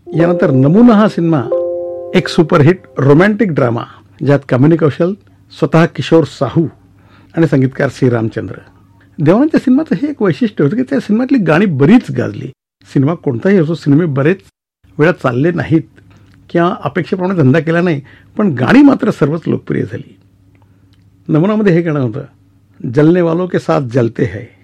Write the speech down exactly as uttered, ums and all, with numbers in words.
यानंतर नमुना हा सिनेमा एक सुपरहिट रोमॅन्टिक ड्रामा, ज्यात कामिनी कौशल, स्वतः किशोर साहू आणि संगीतकार सी रामचंद्र. देवानंदच्या सिनेमाचं हे एक वैशिष्ट्य होतं की त्या सिनेमातली गाणी बरीच गाजली. सिनेमा कोणताही असो, सिनेमे बरेच वेळा चालले नाहीत किंवा अपेक्षेप्रमाणे धंदा केला नाही, पण गाणी मात्र सर्वच लोकप्रिय झाली. नमुनामध्ये हे गाणं होतं, जलने वालों के साथ जलते है.